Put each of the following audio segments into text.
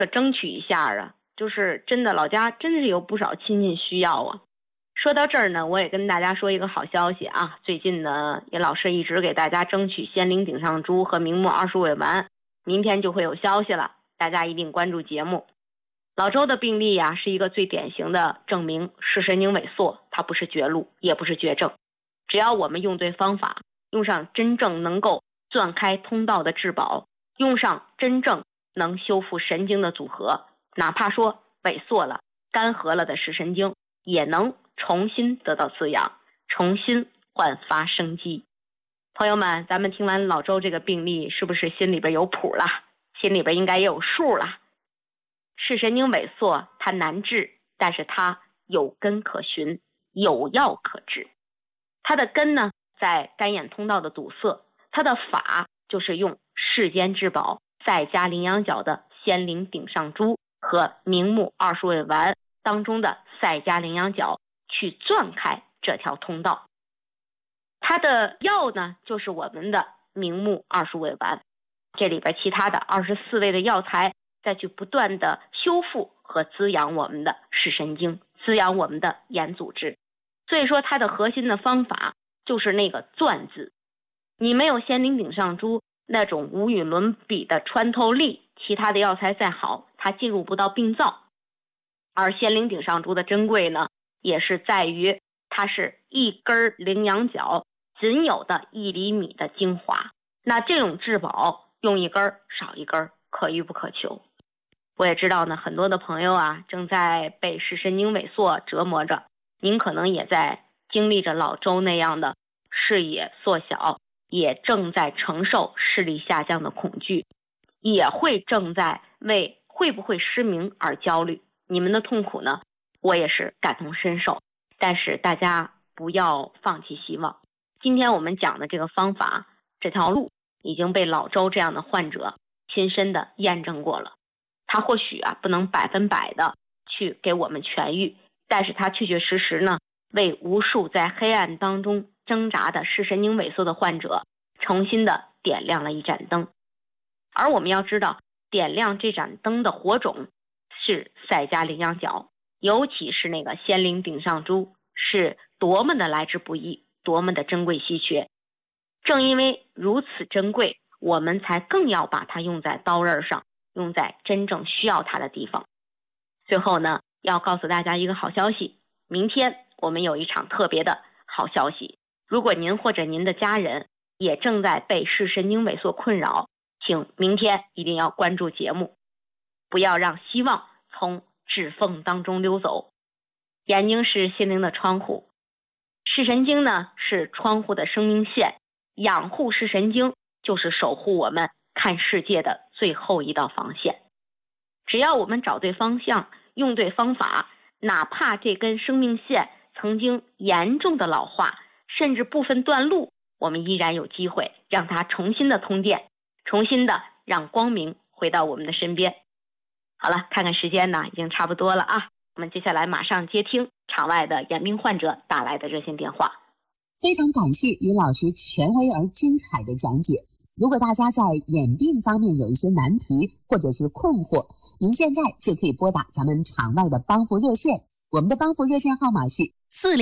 争取一下啊，就是真的老家真是有不少亲戚需要啊。说到这儿呢，我也跟大家说一个好消息啊，最近呢也老师一直给大家争取仙灵顶上珠和明目20尾丸，明天就会有消息了，大家一定关注节目。老周的病例啊，是一个最典型的证明视神经萎缩，它不是绝路，也不是绝症。只要我们用对方法，用上真正能够钻开通道的质保，用上真正能修复神经的组合，哪怕说萎缩了、干涸了的视神经，也能重新得到滋养，重新焕发生机。朋友们，咱们听完老周这个病例，是不是心里边有谱了？心里边应该也有数了。视神经萎缩它难治，但是它有根可循，有药可治。它的根呢，在肝眼通道的堵塞，它的法就是用世间至宝赛迦羚羊角的仙灵顶上珠和明目20尾丸当中的赛迦羚羊角去钻开这条通道。它的药呢，就是我们的明目20尾丸，这里边其他的24味的药材再去不断的修复和滋养我们的视神经，滋养我们的眼组织。所以说它的核心的方法就是那个钻字。你没有仙灵顶上珠那种无与伦比的穿透力，其他的药材再好，它进入不到病灶。而仙灵顶上珠的珍贵呢，也是在于它是一根羚羊角仅有的1厘米的精华。那这种至宝用一根少一根，可遇不可求。我也知道呢，很多的朋友啊，正在被视神经萎缩折磨着，您可能也在经历着老周那样的视野缩小，也正在承受视力下降的恐惧，也正在为会不会失明而焦虑。你们的痛苦呢，我也是感同身受，但是大家不要放弃希望。今天我们讲的这个方法，这条路已经被老周这样的患者亲身的验证过了。他或许啊不能100%的去给我们痊愈，但是他确确实实呢，为无数在黑暗当中挣扎的视神经萎缩的患者重新的点亮了一盏灯。而我们要知道，点亮这盏灯的火种是赛迦羚羊角，尤其是那个仙灵顶上珠，是多么的来之不易，多么的珍贵稀缺。正因为如此珍贵，我们才更要把它用在刀刃上，用在真正需要它的地方。最后呢，要告诉大家一个好消息，明天我们有一场特别的好消息。如果您或者您的家人也正在被视神经萎缩困扰，请明天一定要关注节目，不要让希望从指缝当中溜走。眼睛是心灵的窗户，视神经呢是窗户的生命线，养护视神经就是守护我们看世界的最后一道防线。只要我们找对方向，用对方法，哪怕这根生命线曾经严重的老化，甚至部分断路，我们依然有机会让它重新的通电，重新的让光明回到我们的身边。好了，看看时间呢，已经差不多了啊。我们接下来马上接听场外的眼病患者打来的热线电话。 非常感谢于老师权威而精彩的讲解。如果大家在眼病方面有一些难题或者是困惑，您现在就可以拨打咱们场外的帮扶热线，我们的帮扶热线号码是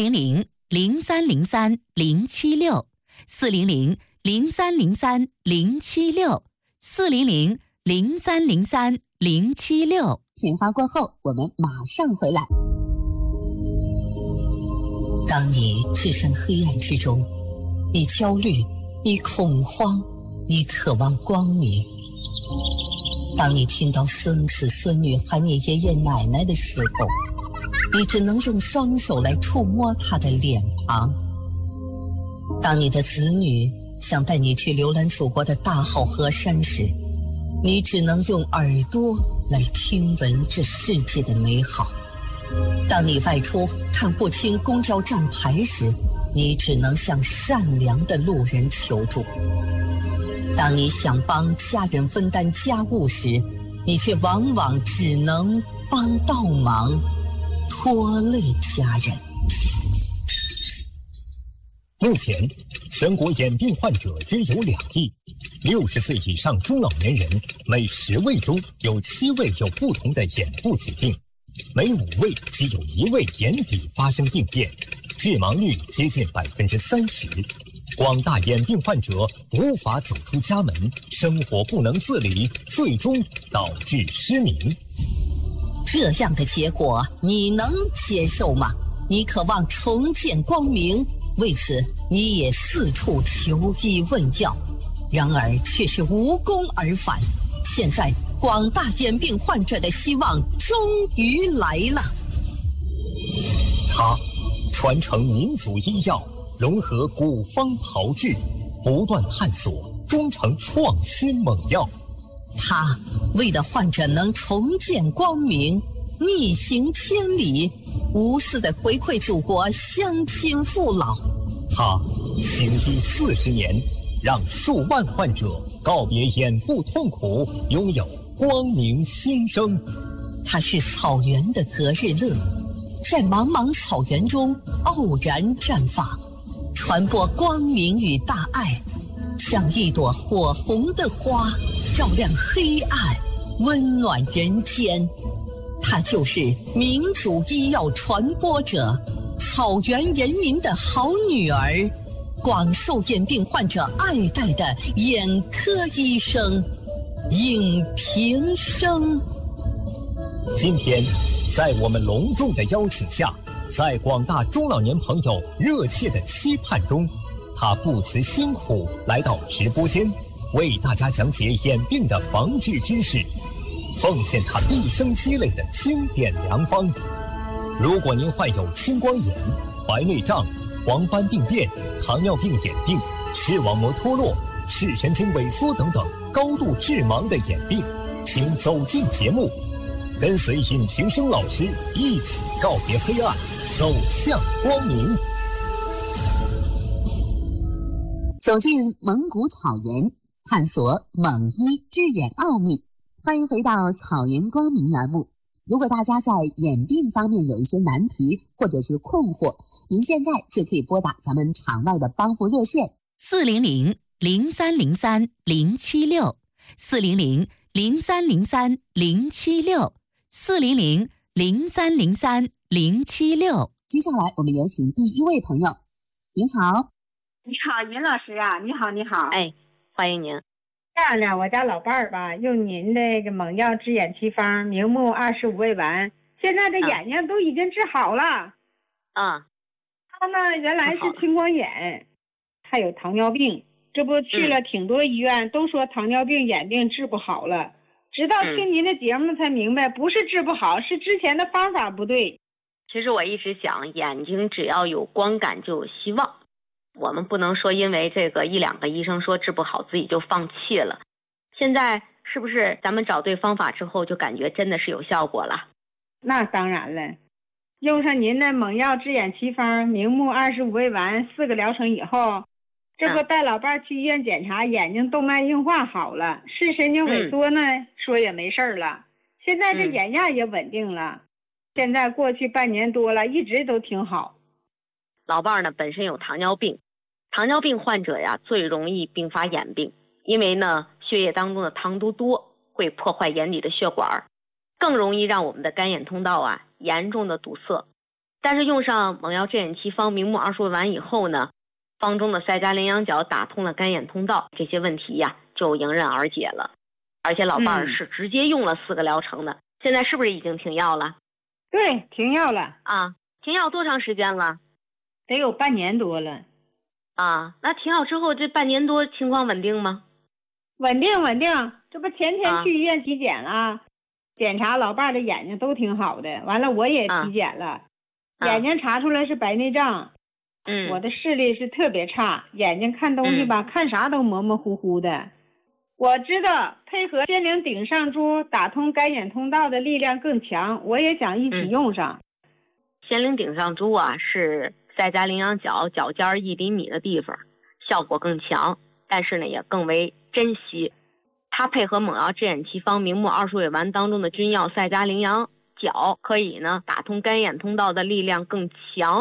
400-0303-076 400-0303-076 电话过后我们马上回来。 当你置身黑暗之中，你焦虑，你恐慌，你渴望光明。当你听到孙子孙女喊你爷爷奶奶的时候，你只能用双手来触摸他的脸庞。当你的子女想带你去浏览祖国的大好河山时，你只能用耳朵来听闻这世界的美好。当你外出看不清公交站牌时，你只能向善良的路人求助。当你想帮家人分担家务时，你却往往只能帮倒忙，拖累家人。 目前，全国眼病患者约有2亿，60岁以上中老年人每10位中有7位有不同的眼部疾病，每5位即有1位眼底发生病变，致盲率接近30%。广大眼病患者无法走出家门，生活不能自理，最终导致失明。 这样的结果你能接受吗？你渴望重见光明，为此你也四处求医问药，然而却是无功而返。现在广大眼病患者的希望终于来了。 他传承民族医药，融合古方炮制，不断探索，终成创新猛药。 他为了患者能重见光明，逆行千里，无私的回馈祖国乡亲父老。 他行医40年，让数万患者告别眼部痛苦，拥有光明新生。 他是草原的隔日乐，在茫茫草原中傲然绽放，传播光明与大爱，像一朵火红的花，照亮黑暗，温暖人间。他就是民族医药传播者，草原人民的好女儿，广受眼病患者爱戴的眼科医生应平生。 今天，在我们隆重的邀请下，在广大中老年朋友热切的期盼中，他不辞辛苦来到直播间，为大家讲解眼病的防治知识，奉献他毕生积累的经典良方。如果您患有青光眼、白内障、黄斑病变、糖尿病眼病、视网膜脱落、视神经萎缩等等高度致盲的眼病，请走进节目，跟随尹平生老师一起告别黑暗，走向光明。 走进蒙古草原，探索蒙医治眼奥秘。欢迎回到草原光明栏目。如果大家在眼病方面有一些难题或者是困惑，您现在就可以拨打咱们场外的帮扶热线 400-303-076，400-303-076。 接下来我们有请第一位朋友。您好。 你好，尹老师啊，你好，你好。 哎，欢迎您。 这样的，我家老伴儿吧，用您这个猛药治眼奇方明目25味丸，现在这眼睛都已经治好了。 啊， 他呢原来是青光眼，还有糖尿病，这不去了挺多医院，都说糖尿病眼病治不好了。直到听您的节目才明白，不是治不好，是之前的方法不对。 其实我一直想，眼睛只要有光感就有希望。我们不能说因为这个1-2个医生说治不好自己就放弃了。现在是不是咱们找对方法之后就感觉真的是有效果了？ 那当然了，用上您的猛药治眼奇方明目25味丸4个疗程以后，这不带老伴去医院检查，眼睛动脉硬化好了，视神经萎缩呢说也没事了，现在这眼压也稳定了，现在过去半年多了一直都挺好。 老伴呢本身有糖尿病，糖尿病患者呀最容易并发眼病，因为呢血液当中的糖都多，会破坏眼底的血管，更容易让我们的干眼通道啊严重的堵塞。但是用上猛药治眼奇方明目25味丸以后呢，方中的赛加羚羊角打通了干眼通道，这些问题呀就迎刃而解了。而且老伴儿是直接用了4个疗程的，现在是不是已经停药了？ 对，停药了啊。停药多长时间了？ 得有半年多了。 啊，那停药之后这半年多情况稳定吗？ 稳定，这不前天去医院体检了，检查老伴的眼睛都挺好的，完了我也体检了，眼睛查出来是白内障，我的视力是特别差，眼睛看东西吧，看啥都模模糊糊的。我知道配合仙灵顶上珠打通干眼通道的力量更强，我也想一起用上。 仙灵顶上珠啊是赛加羚羊角角尖1厘米的地方，效果更强，但是呢也更为珍惜。它配合猛药治眼奇方明目25味丸当中的君药赛加羚羊角，可以呢打通干眼通道的力量更强，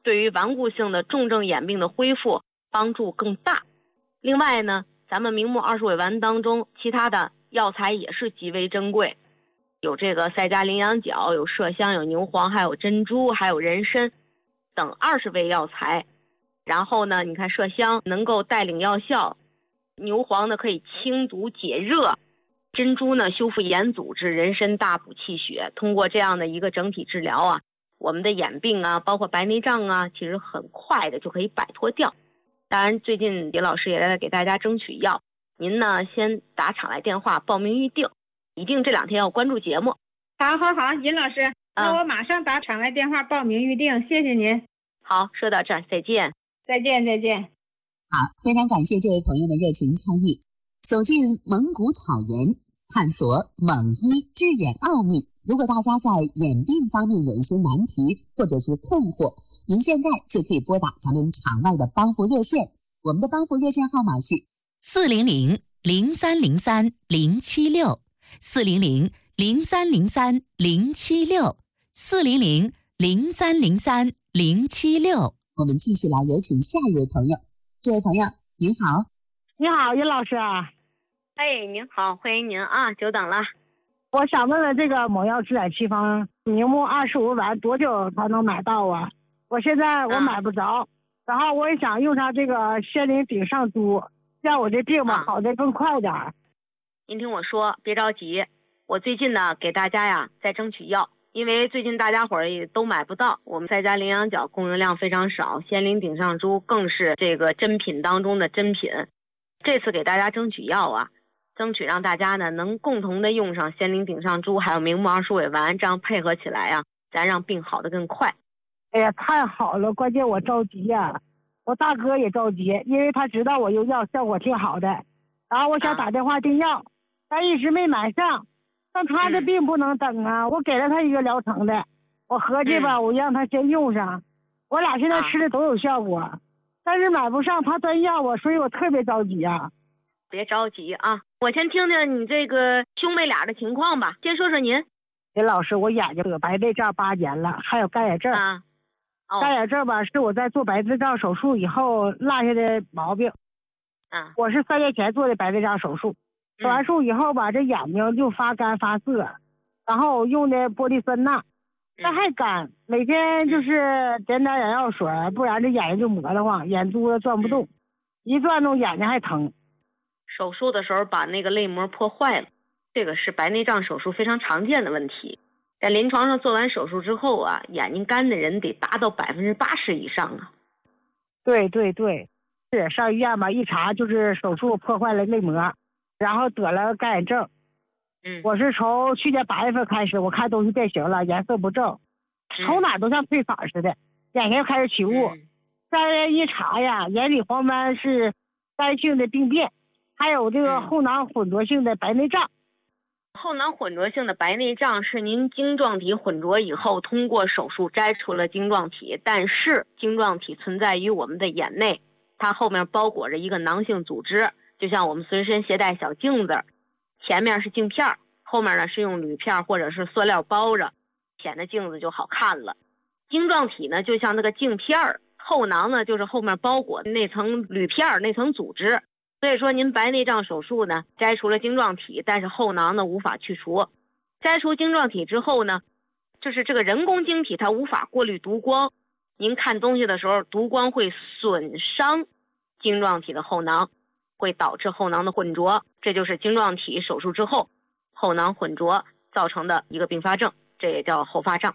对于顽固性的重症眼病的恢复帮助更大。另外呢，咱们明目二十尾丸当中其他的药材也是极为珍贵，有这个赛迦羚羊角，有麝香，有牛黄，还有珍珠，还有人参等20味药材。然后呢，你看麝香能够带领药效，牛黄呢可以清毒解热，珍珠呢修复眼组织，人参大补气血。通过这样的一个整体治疗啊，我们的眼病啊，包括白内障啊，其实很快的就可以摆脱掉。当然最近李老师也在给大家争取药，您呢先打场外电话报名预定，一定这2天要关注节目。 好，尹老师，那我马上打场外电话报名预定，谢谢您。 好，说到这儿，再见。 再见。 好，非常感谢这位朋友的热情参与，走进蒙古草原，探索蒙医治眼奥秘。如果大家在眼病方面有一些难题或者是困惑，您现在就可以拨打咱们场外的帮扶热线，我们的帮扶热线号码是 400-0303-076，400-0303-076，400-0303-076。 我们继续来有请下一位朋友。这位朋友您好。 你好，尹老师啊。 哎，您好，欢迎您啊，久等了。 我想问问这个某药治眼奇方明目25丸多久才能买到啊？我现在我买不着，然后我也想用上这个仙灵顶上珠，让我这病吧好得更快点。 您听我说，别着急，我最近呢给大家呀在争取药，因为最近大家伙儿也都买不到，我们赛迦羚羊角供应量非常少，仙灵顶上珠更是这个珍品当中的珍品。这次给大家争取药啊，争取让大家呢能共同的用上仙灵顶上珠还有明目20尾丸，这样配合起来啊，咱让病好得更快。 哎呀，太好了，关键我着急呀，我大哥也着急，因为他知道我用药效果挺好的，然后我想打电话订药，但一直没买上。但他这病不能等啊，我给了他一个疗程的，我合计吧，我让他先用上，我俩现在吃的都有效果，但是买不上他端药啊，所以我特别着急啊。 别着急啊，我先听听你这个兄妹俩的情况吧。先说说您。 林老师，我眼睛得白内障8年了，还有干眼症。干眼症吧，是我在做白内障手术以后落下的毛病。我是3年前做的白内障手术，做完术以后吧，这眼睛就发干发涩，然后用的玻璃酸钠，但还干，每天就是点点眼药水，不然这眼睛就磨得慌，眼珠子转不动，一转动眼睛还疼。 手术的时候把那个泪膜破坏了，这个是白内障手术非常常见的问题。在临床上做完手术之后啊，眼睛干的人得达到80%以上啊。 对，是上医院吧，一查就是手术破坏了泪膜，然后得了干眼症。我是从去年8月份开始，我看东西变形了，颜色不正，从哪都像退色似的，眼前开始起雾。再一查呀，眼底黄斑是肝性的病变，还有这个后囊混浊性的白内障。 后囊混浊性的白内障是您晶状体混浊以后通过手术摘除了晶状体，但是晶状体存在于我们的眼内，它后面包裹着一个囊性组织，就像我们随身携带小镜子，前面是镜片，后面呢是用铝片或者是塑料包着，显得镜子就好看了。晶状体呢就像那个镜片，后囊呢就是后面包裹的那层铝片那层组织。所以说您白内障手术呢摘除了晶状体，但是后囊呢无法去除。摘除晶状体之后呢，就是这个人工晶体它无法过滤读光，您看东西的时候读光会损伤晶状体的后囊，会导致后囊的混浊，这就是晶状体手术之后后囊混浊造成的一个并发症，这也叫后发障。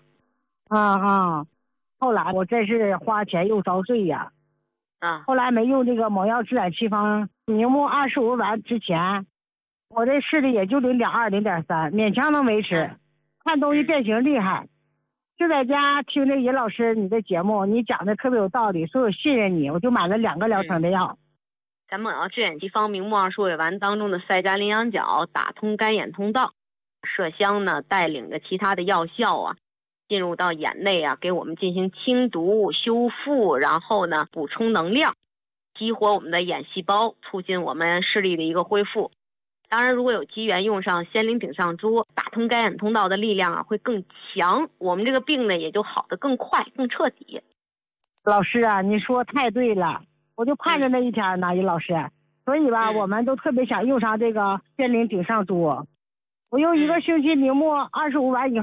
后来我真是花钱又遭罪呀。后来没用这个某药治眼奇方明目25丸之前，我这视力也就0.2、0.3，勉强能维持，看东西变形厉害。就在家听着尹老师你的节目，你讲的特别有道理，所以我信任你，我就买了2个疗程的药。 咱们治眼奇方明目20尾丸当中的赛迦羚羊角打通干眼通道，麝香呢带领着其他的药效啊进入到眼内啊，给我们进行清毒修复，然后呢补充能量，激活我们的眼细胞，促进我们视力的一个恢复。当然如果有机缘用上仙灵顶上珠，打通干眼通道的力量啊会更强，我们这个病呢也就好得更快更彻底。 老师啊，你说太对了，我就盼着那一天呢，尹老师。所以吧，我们都特别想用上这个仙灵顶上珠。我用1个星期明目25晚以后。